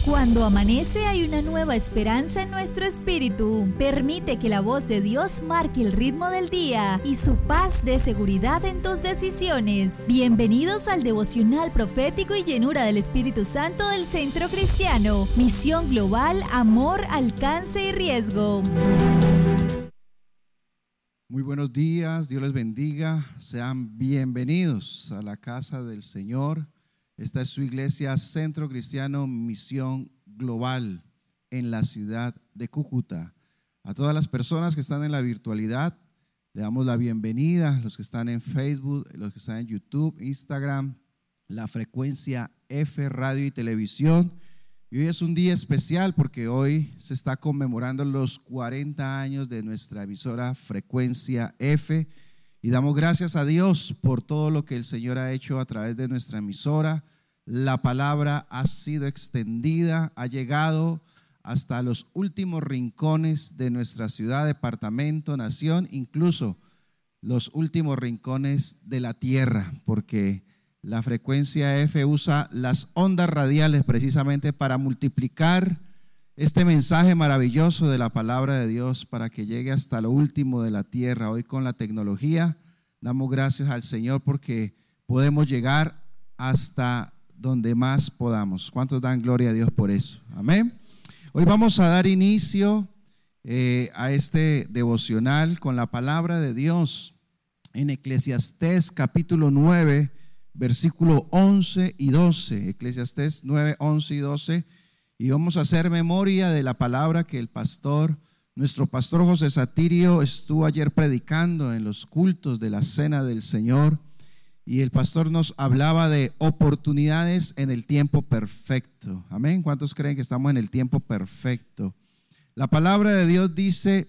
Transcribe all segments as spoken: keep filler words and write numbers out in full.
Cuando amanece hay una nueva esperanza en nuestro espíritu. Permite que la voz de Dios marque el ritmo del día y su paz dé seguridad en tus decisiones. Bienvenidos al devocional profético y llenura del Espíritu Santo del Centro Cristiano. Misión global, amor, alcance y riesgo. Muy buenos días, Dios les bendiga. Sean bienvenidos a la casa del Señor. Esta es su iglesia Centro Cristiano Misión Global en la ciudad de Cúcuta. A todas las personas que están en la virtualidad, le damos la bienvenida, los que están en Facebook, los que están en YouTube, Instagram, la frecuencia F, radio y televisión. Y hoy es un día especial porque hoy se está conmemorando los cuarenta años de nuestra emisora Frecuencia F. Y damos gracias a Dios por todo lo que el Señor ha hecho a través de nuestra emisora. La palabra ha sido extendida, ha llegado hasta los últimos rincones de nuestra ciudad, departamento, nación, incluso los últimos rincones de la tierra, porque la Frecuencia F usa las ondas radiales precisamente para multiplicar este mensaje maravilloso de la palabra de Dios para que llegue hasta lo último de la tierra. Hoy con la tecnología damos gracias al Señor porque podemos llegar hasta donde más podamos. ¿Cuántos dan gloria a Dios por eso? Amén. Hoy vamos a dar inicio eh, a este devocional con la palabra de Dios en Eclesiastés capítulo nueve, versículo once y doce. Eclesiastés nueve, once y doce. Y vamos a hacer memoria de la palabra que el pastor, nuestro pastor José Satirio estuvo ayer predicando en los cultos de la Cena del Señor. Y el pastor nos hablaba de oportunidades en el tiempo perfecto. Amén. ¿Cuántos creen que estamos en el tiempo perfecto? La palabra de Dios dice: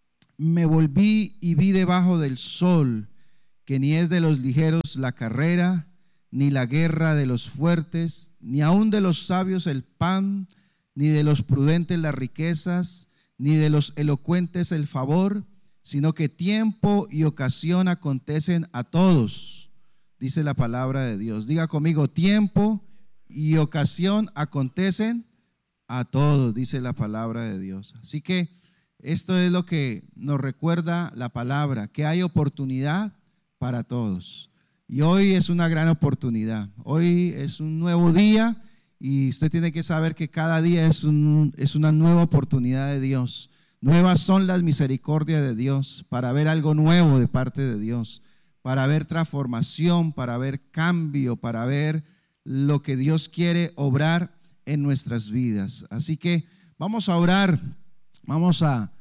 me volví y vi debajo del sol que ni es de los ligeros la carrera, ni la guerra de los fuertes, ni aun de los sabios el pan, ni de los prudentes las riquezas, ni de los elocuentes el favor, sino que tiempo y ocasión acontecen a todos, dice la palabra de Dios. Diga conmigo: tiempo y ocasión acontecen a todos, dice la palabra de Dios. Así que esto es lo que nos recuerda la palabra, que hay oportunidad para todos. Y hoy es una gran oportunidad, hoy es un nuevo día y usted tiene que saber que cada día es, un, es una nueva oportunidad de Dios. Nuevas son las misericordias de Dios para ver algo nuevo de parte de Dios, para ver transformación, para ver cambio, para ver lo que Dios quiere obrar en nuestras vidas. Así que vamos a orar, vamos a,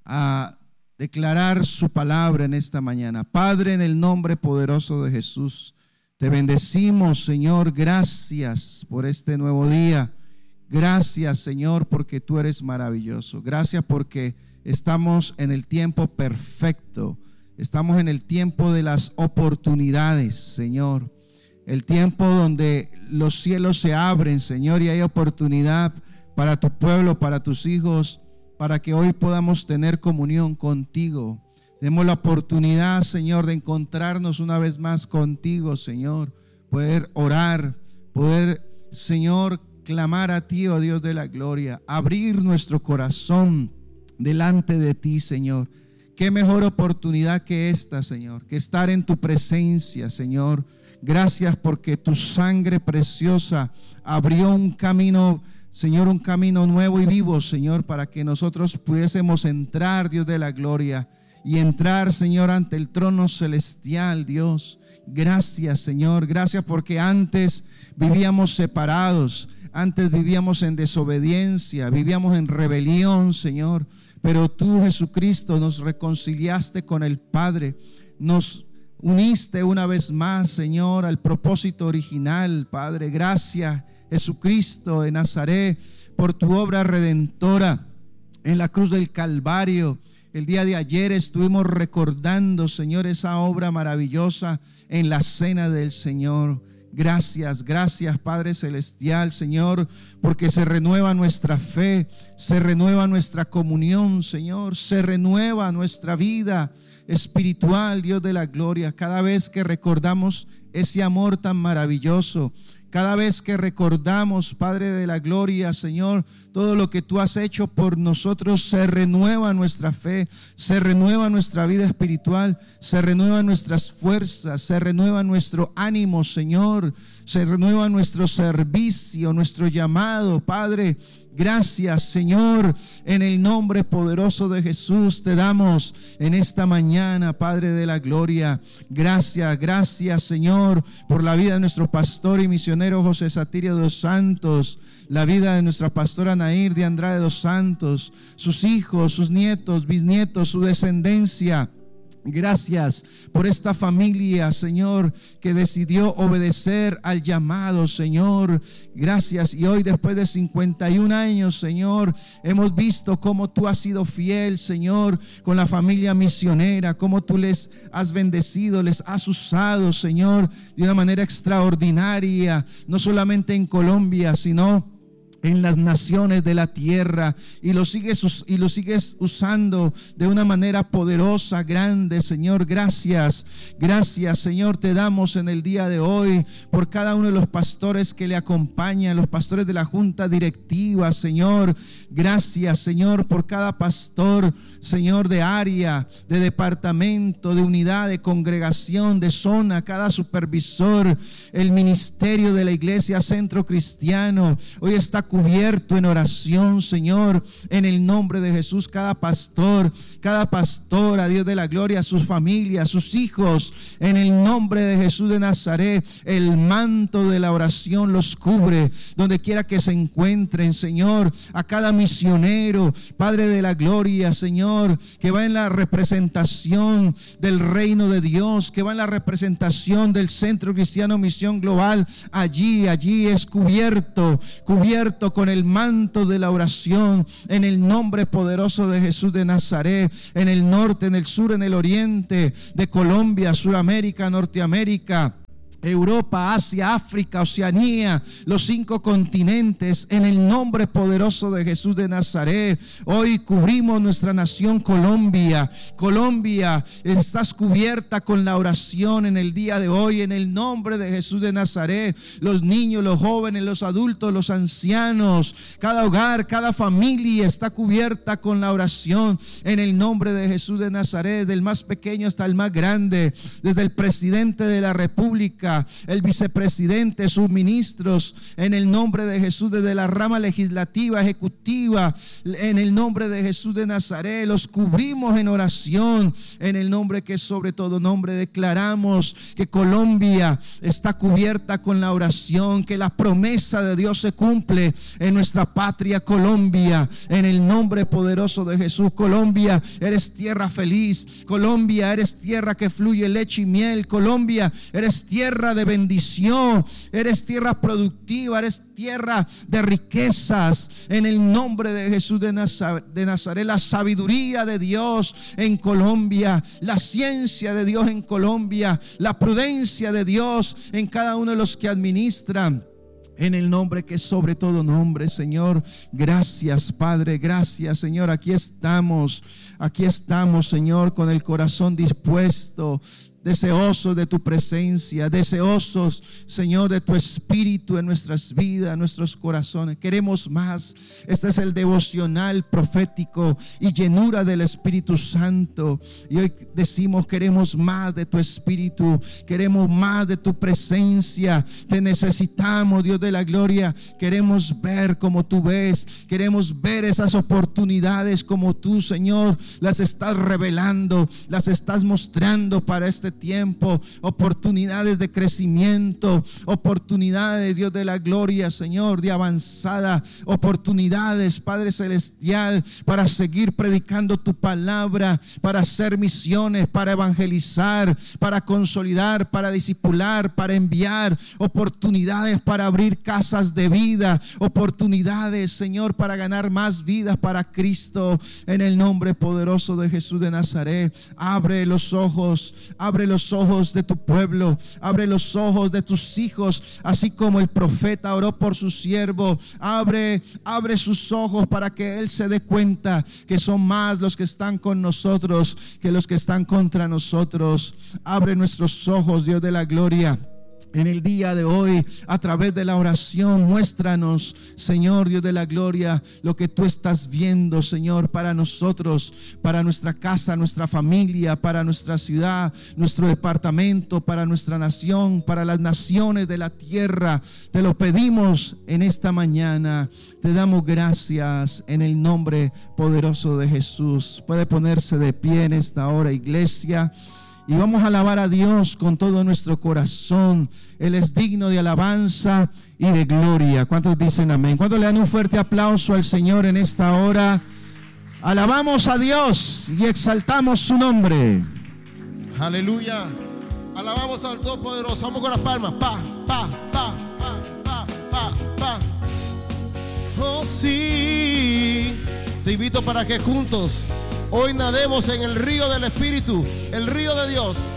a declarar su palabra en esta mañana. Padre, en el nombre poderoso de Jesús, te bendecimos, Señor. Gracias por este nuevo día. Gracias, Señor, porque tú eres maravilloso. Gracias porque estamos en el tiempo perfecto. Estamos en el tiempo de las oportunidades, Señor. El tiempo donde los cielos se abren, Señor, y hay oportunidad para tu pueblo, para tus hijos, para que hoy podamos tener comunión contigo. Demos la oportunidad, Señor, de encontrarnos una vez más contigo, Señor. Poder orar, poder, Señor, clamar a ti, oh Dios de la gloria. Abrir nuestro corazón delante de ti, Señor. Qué mejor oportunidad que esta, Señor, que estar en tu presencia, Señor. Gracias porque tu sangre preciosa abrió un camino, Señor, un camino nuevo y vivo, Señor, para que nosotros pudiésemos entrar, Dios de la gloria, y entrar, Señor, ante el trono celestial, Dios. Gracias, Señor, gracias porque antes vivíamos separados, antes vivíamos en desobediencia, vivíamos en rebelión, Señor, pero tú, Jesucristo, nos reconciliaste con el Padre, nos uniste una vez más, Señor, al propósito original, Padre. Gracias, Jesucristo de Nazaret, por tu obra redentora en la cruz del Calvario. El día de ayer estuvimos recordando, Señor, esa obra maravillosa en la cena del Señor. Gracias, gracias, Padre Celestial, Señor, porque se renueva nuestra fe, se renueva nuestra comunión, Señor, se renueva nuestra vida espiritual, Dios de la gloria, cada vez que recordamos ese amor tan maravilloso Cada vez que recordamos, Padre de la gloria, Señor, todo lo que tú has hecho por nosotros, se renueva nuestra fe, se renueva nuestra vida espiritual, se renuevan nuestras fuerzas, se renueva nuestro ánimo, Señor, se renueva nuestro servicio, nuestro llamado, Padre. Gracias, Señor, en el nombre poderoso de Jesús te damos en esta mañana, Padre de la gloria. Gracias, gracias, Señor, por la vida de nuestro pastor y misionero José Satirio dos Santos, la vida de nuestra pastora Nair de Andrade dos Santos, sus hijos, sus nietos, bisnietos, su descendencia. Gracias por esta familia, Señor, que decidió obedecer al llamado, Señor. Gracias. Y hoy, después de cincuenta y un años, Señor, hemos visto cómo tú has sido fiel, Señor, con la familia misionera, cómo tú les has bendecido, les has usado, Señor, de una manera extraordinaria, no solamente en Colombia, sino en las naciones de la tierra, y lo sigues y lo sigues usando de una manera poderosa, grande, Señor. Gracias, gracias, Señor, te damos en el día de hoy por cada uno de los pastores que le acompañan, los pastores de la junta directiva, Señor. Gracias, Señor, por cada pastor, Señor, de área, de departamento, de unidad, de congregación, de zona, cada supervisor, el ministerio de la iglesia Centro Cristiano hoy está cubierto en oración, Señor, en el nombre de Jesús. Cada pastor, cada pastora, Dios de la gloria, sus familias, sus hijos, en el nombre de Jesús de Nazaret, el manto de la oración los cubre donde quiera que se encuentren, Señor. A cada misionero, Padre de la gloria, Señor, que va en la representación del reino de Dios, que va en la representación del Centro Cristiano Misión Global, allí, allí es cubierto, cubierto con el manto de la oración, en el nombre poderoso de Jesús de Nazaret, en el norte, en el sur, en el oriente de Colombia, Suramérica, Norteamérica, Europa, Asia, África, Oceanía, los cinco continentes, en el nombre poderoso de Jesús de Nazaret. Hoy cubrimos nuestra nación Colombia. Colombia, estás cubierta con la oración en el día de hoy, en el nombre de Jesús de Nazaret. Los niños, los jóvenes, los adultos, los ancianos, cada hogar, cada familia está cubierta con la oración en el nombre de Jesús de Nazaret, desde el más pequeño hasta el más grande, desde el presidente de la República, el vicepresidente, sus ministros, en el nombre de Jesús, desde la rama legislativa, ejecutiva, en el nombre de Jesús de Nazaret, los cubrimos en oración, en el nombre que es sobre todo nombre. Declaramos que Colombia está cubierta con la oración, que la promesa de Dios se cumple en nuestra patria Colombia, en el nombre poderoso de Jesús. Colombia, eres tierra feliz. Colombia, eres tierra que fluye leche y miel. Colombia, eres tierra de bendición, eres tierra productiva, eres tierra de riquezas, en el nombre de Jesús de Nazaret, de Nazaret. La sabiduría de Dios en Colombia, la ciencia de Dios en Colombia, la prudencia de Dios en cada uno de los que administran, en el nombre que es sobre todo nombre, Señor. Gracias, Padre, gracias, Señor. Aquí estamos, aquí estamos, Señor, con el corazón dispuesto, deseosos de tu presencia, deseosos, Señor, de tu espíritu en nuestras vidas, en nuestros corazones. Queremos más. Este es el devocional profético y llenura del Espíritu Santo. Y hoy decimos: queremos más de tu espíritu, queremos más de tu presencia. Te necesitamos, Dios de la gloria. Queremos ver como tú ves, queremos ver esas oportunidades como tú, Señor, las estás revelando, las estás mostrando para este tiempo. Oportunidades de crecimiento, oportunidades, Dios de la gloria, Señor, de avanzada, oportunidades, Padre celestial, para seguir predicando tu palabra, para hacer misiones, para evangelizar, para consolidar, para discipular, para enviar, oportunidades para abrir casas de vida, oportunidades, Señor, para ganar más vidas para Cristo, en el nombre poderoso de Jesús de Nazaret. Abre los ojos, abre los ojos de tu pueblo, abre los ojos de tus hijos, así como el profeta oró por su siervo. Abre, abre sus ojos para que él se dé cuenta que son más los que están con nosotros que los que están contra nosotros. Abre nuestros ojos, Dios de la gloria, En el día de hoy, a través de la oración, muéstranos, Señor Dios de la gloria, lo que tú estás viendo, Señor, para nosotros, para nuestra casa, nuestra familia, para nuestra ciudad, nuestro departamento, para nuestra nación, para las naciones de la tierra. Te lo pedimos en esta mañana. Te damos gracias en el nombre poderoso de Jesús. Puede ponerse de pie en esta hora, iglesia. Y vamos a alabar a Dios con todo nuestro corazón. Él es digno de alabanza y de gloria. ¿Cuántos dicen amén? ¿Cuántos le dan un fuerte aplauso al Señor en esta hora? Alabamos a Dios y exaltamos su nombre. Aleluya. Alabamos al Todopoderoso. Vamos con las palmas. Pa, pa, pa, pa, pa, pa, pa. Oh sí. Te invito para que juntos hoy nademos en el río del Espíritu, el río de Dios.